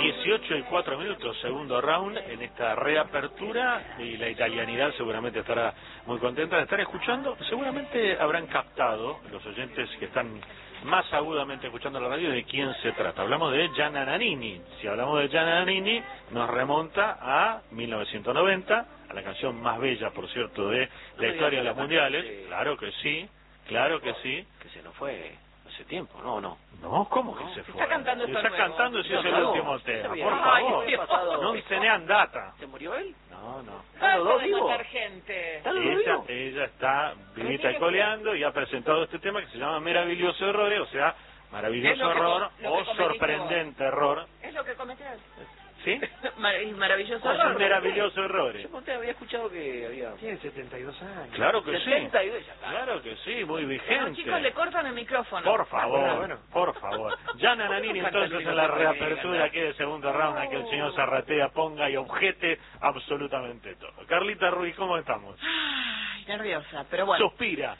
18:04, segundo round en esta reapertura, y la italianidad seguramente estará muy contenta de estar escuchando. Seguramente habrán captado los oyentes que están más agudamente escuchando la radio de quién se trata. Hablamos de Gianna Nannini. Si hablamos de Gianna Nannini, nos remonta a 1990, a la canción más bella, por cierto, de la historia de los mundiales. Claro que sí, claro que sí. Que se nos fue hace tiempo, ¿no? No, ¿cómo que se fue? Está cantando Está cantando ese es el último tema, por Ay, favor. No se ne andata. ¿Se murió él? No. Basta ¿Los dos de vivos? matar gente. Ella está vivita y coleando y ha presentado este tema que se llama Meraviglioso Errore, o sea, maravilloso error o sorprendente error. Es lo que cometés. ¿Sí? Maravilloso Es un error. maravilloso error. Yo había escuchado que había... Tiene 72 años. Claro que sí. 72 ya está. Claro que sí, muy Los vigente. chicos le cortan el micrófono. Por favor, Bueno. por favor. Gianna Nannini entonces en la reapertura aquí de segundo round, a que el señor Zarratea ponga y objete absolutamente todo. Carlita Ruiz, ¿cómo estamos? Ay, nerviosa, pero bueno. Suspira.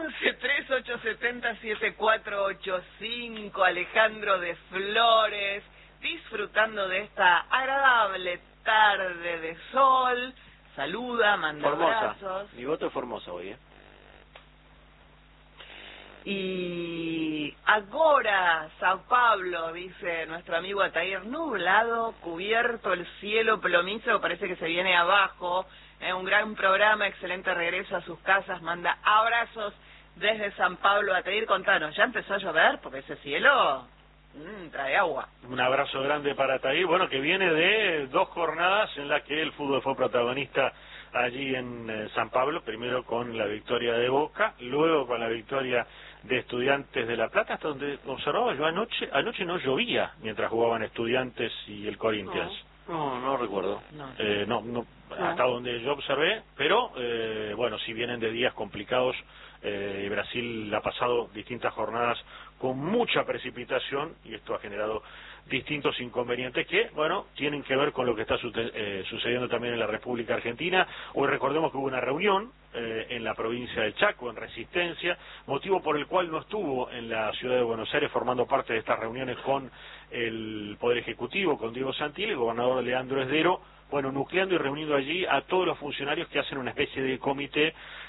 11-3870-7485, Alejandro de Flores, disfrutando de esta agradable tarde de sol. Saluda, manda Formosa. abrazos. Mi voto es Formosa hoy, ¿eh? Y agora, Sao Paulo, dice nuestro amigo Atair, nublado, cubierto el cielo plomizo, parece que se viene abajo. Un gran programa, excelente regreso a sus casas, manda abrazos desde San Pablo. Atair, contanos, ¿ya empezó a llover? Porque ese cielo trae agua. Un abrazo grande para Tair, bueno, que viene de 2 jornadas en las que el fútbol fue protagonista allí en San Pablo, primero con la victoria de Boca, luego con la victoria de Estudiantes de La Plata, hasta donde observaba yo anoche no llovía mientras jugaban Estudiantes y el Corinthians. No recuerdo. No, hasta donde yo observé, pero bueno, si vienen de días complicados, Brasil ha pasado distintas jornadas con mucha precipitación y esto ha generado distintos inconvenientes que, bueno, tienen que ver con lo que está sucediendo también en la República Argentina. Hoy recordemos que hubo una reunión en la provincia del Chaco, en Resistencia, motivo por el cual no estuvo en la ciudad de Buenos Aires formando parte de estas reuniones con el Poder Ejecutivo, con Diego Santilli, el gobernador Leandro Esdero, bueno, nucleando y reuniendo allí a todos los funcionarios que hacen una especie de comité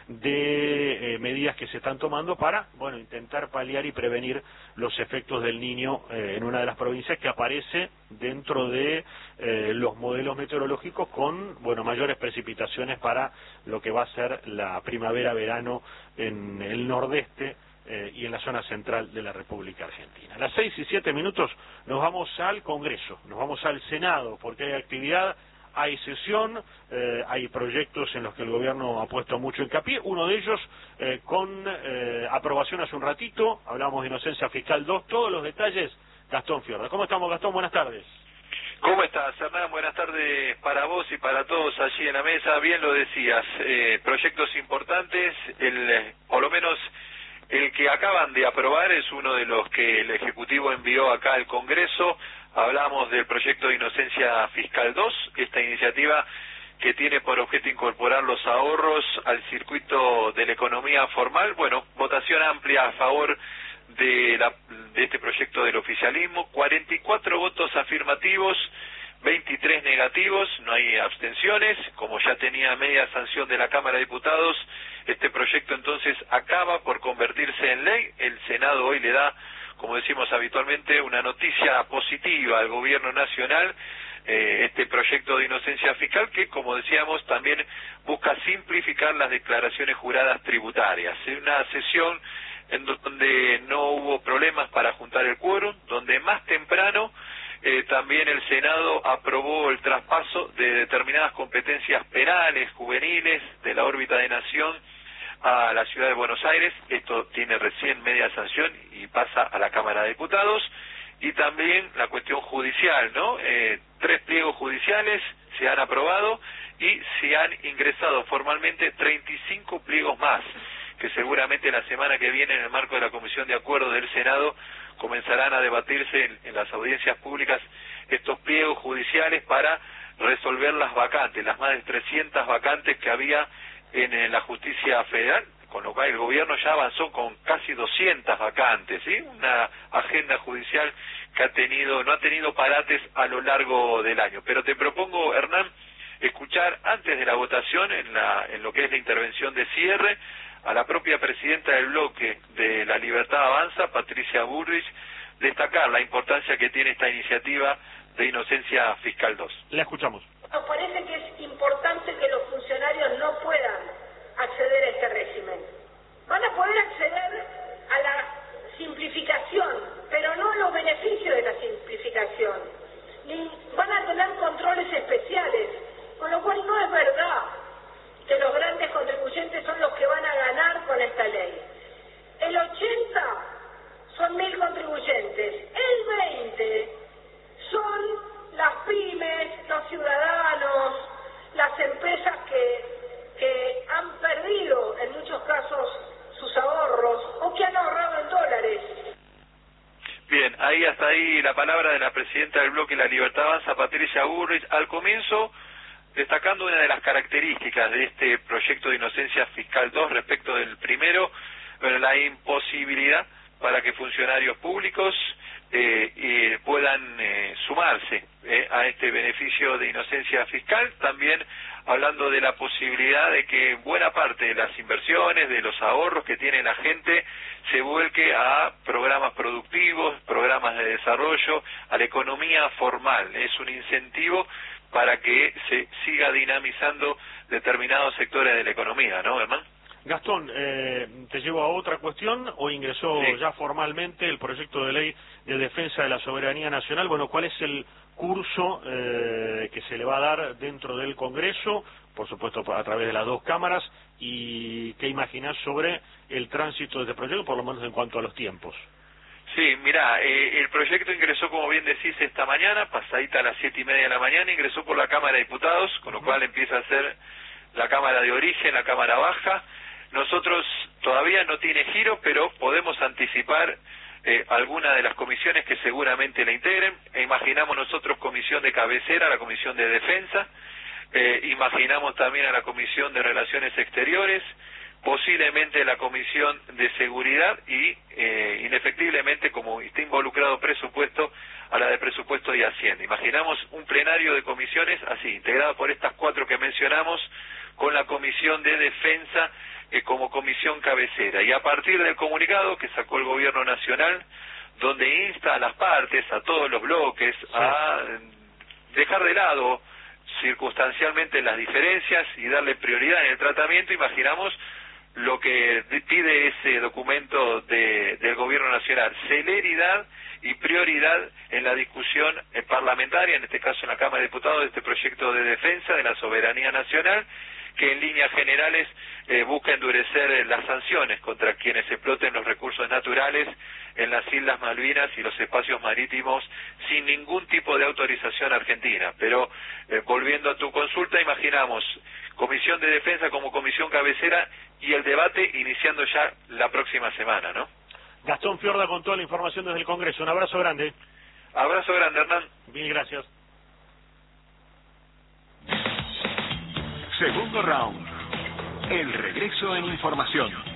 de medidas que se están tomando para, bueno, intentar paliar y prevenir los efectos del Niño en una de las provincias que aparece dentro de los modelos meteorológicos con, bueno, mayores precipitaciones para lo que va a ser la primavera-verano en el nordeste y en la zona central de la República Argentina. A las 6:07 nos vamos al Congreso, nos vamos al Senado, porque hay actividad. Hay sesión, hay proyectos en los que el gobierno ha puesto mucho hincapié, uno de ellos con aprobación hace un ratito, hablamos de inocencia fiscal 2, todos los detalles, Gastón Fiorda. ¿Cómo estamos, Gastón? Buenas tardes. ¿Cómo estás, Hernán? Buenas tardes para vos y para todos allí en la mesa. Bien lo decías, proyectos importantes, por lo menos el que acaban de aprobar es uno de los que el Ejecutivo envió acá al Congreso. Hablamos del proyecto de Inocencia Fiscal 2, esta iniciativa que tiene por objeto incorporar los ahorros al circuito de la economía formal. Bueno, votación amplia a favor de este proyecto del oficialismo, 44 votos afirmativos, 23 negativos, no hay abstenciones, como ya tenía media sanción de la Cámara de Diputados, este proyecto entonces acaba por convertirse en ley. El Senado hoy le da, como decimos habitualmente, una noticia positiva al gobierno nacional, este proyecto de inocencia fiscal que, como decíamos, también busca simplificar las declaraciones juradas tributarias. En una sesión en donde no hubo problemas para juntar el quórum, donde más temprano también el Senado aprobó el traspaso de determinadas competencias penales, juveniles, de la órbita de Nación a la ciudad de Buenos Aires. Esto tiene recién media sanción y pasa a la Cámara de Diputados. Y también la cuestión judicial, ¿no? 3 pliegos judiciales se han aprobado y se han ingresado formalmente 35 pliegos más, que seguramente la semana que viene, en el marco de la Comisión de Acuerdos del Senado, comenzarán a debatirse en las audiencias públicas estos pliegos judiciales para resolver las vacantes, las más de 300 vacantes que había en la justicia federal, con lo cual el gobierno ya avanzó con casi 200 vacantes, ¿sí? Una agenda judicial que no ha tenido parates a lo largo del año. Pero te propongo, Hernán, escuchar antes de la votación, en lo que es la intervención de cierre, a la propia presidenta del bloque de La Libertad Avanza, Patricia Bullrich, destacar la importancia que tiene esta iniciativa de Inocencia Fiscal 2. La escuchamos. Nos parece que es importante que los funcionarios no puedan acceder a este régimen. Van a poder acceder a la simplificación, pero no a los beneficios de la simplificación. Ni van a tener controles especiales, con lo cual no es verdad que los grandes contribuyentes son los que van a ganar con esta ley. El 80 son 1.000 contribuyentes, el 20 son las pymes, los ciudadanos, las empresas que han perdido en muchos casos sus ahorros o que han ahorrado en dólares. Bien, hasta ahí la palabra de la presidenta del bloque La Libertad Avanza, Patricia Bullrich, al comienzo destacando una de las características de este proyecto de Inocencia Fiscal 2 respecto del primero, la imposibilidad para que funcionarios públicos puedan sumarse a este beneficio de inocencia fiscal, también hablando de la posibilidad de que buena parte de las inversiones, de los ahorros que tiene la gente, se vuelque a programas productivos, programas de desarrollo, a la economía formal. Es un incentivo para que se siga dinamizando determinados sectores de la economía, ¿no, Hernán? Gastón, te llevo a otra cuestión. Hoy ingresó Sí. ya formalmente el proyecto de ley de defensa de la soberanía nacional. Bueno, ¿cuál es el curso que se le va a dar dentro del Congreso? Por supuesto, a través de las dos cámaras. ¿Y qué imaginás sobre el tránsito de este proyecto, por lo menos en cuanto a los tiempos? Sí, mirá, el proyecto ingresó, como bien decís, esta mañana, pasadita a las 7:30 de la mañana, ingresó por la Cámara de Diputados, con lo cual empieza a ser la Cámara de Origen, la Cámara Baja. Nosotros todavía no tiene giro, pero podemos anticipar alguna de las comisiones que seguramente la integren. Imaginamos nosotros comisión de cabecera, la Comisión de Defensa, imaginamos también a la Comisión de Relaciones Exteriores, posiblemente la Comisión de Seguridad y, indefectiblemente, como está involucrado presupuesto, a la de Presupuesto y Hacienda. Imaginamos un plenario de comisiones así, integrado por estas cuatro que mencionamos, con la Comisión de Defensa como comisión cabecera. Y a partir del comunicado que sacó el Gobierno Nacional, donde insta a las partes, a todos los bloques, a dejar de lado circunstancialmente las diferencias y darle prioridad en el tratamiento, imaginamos lo que pide ese documento del Gobierno Nacional: celeridad y prioridad en la discusión parlamentaria, en este caso en la Cámara de Diputados, de este proyecto de defensa de la soberanía nacional, que en líneas generales busca endurecer las sanciones contra quienes exploten los recursos naturales en las Islas Malvinas y los espacios marítimos sin ningún tipo de autorización argentina. Pero volviendo a tu consulta, imaginamos Comisión de Defensa como comisión cabecera y el debate iniciando ya la próxima semana, ¿no? Gastón Fiorda con toda la información desde el Congreso. Un abrazo grande. Abrazo grande, Hernán. Mil gracias. Segundo round. El regreso en información.